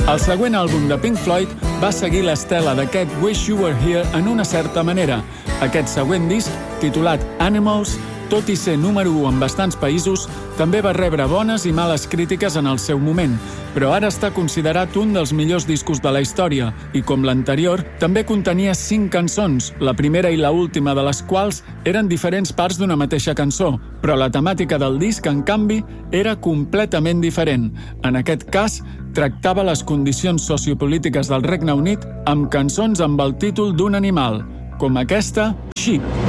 El següent àlbum de Pink Floyd va seguir l'estela d'aquest Wish You Were Here en una certa manera. Aquest següent disc, titulat Animals, tot i ser número 1 en bastants països, també va rebre bones i males crítiques en el seu moment, però ara està considerat un dels millors discos de la història i, com l'anterior, també contenia 5 cançons, la primera i la última de les quals eren diferents parts d'una mateixa cançó, però la temàtica del disc, en canvi, era completament diferent. En aquest cas, tractava les condicions sociopolítiques del Regne Unit amb cançons amb el títol d'un animal, com aquesta, Sheep.